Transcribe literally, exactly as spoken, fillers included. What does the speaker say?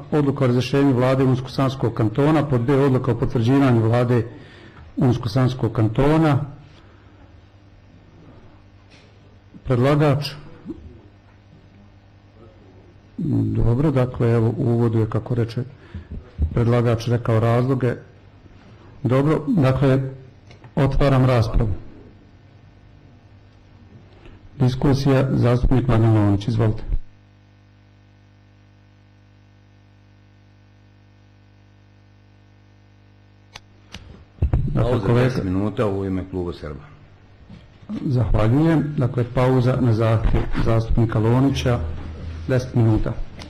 odluka o razrješenju vlade Unsko-Sanskog kantona, pod B odluka o potvrđivanju vlade Unsko-Sanskog kantona. Predlagač, dobro, dakle evo u uvodu je, kako reče predlagač, rekao razloge. Dobro, dakle otvaram raspravu. Diskusija, zastupnik Mladen Lovnić, izvolite. Pauza kolega... deset minuta u ime kluba Srba. Zahvaljujem. Dakle, pauza na zahtjev zastupnika Lovnića, deset minuta.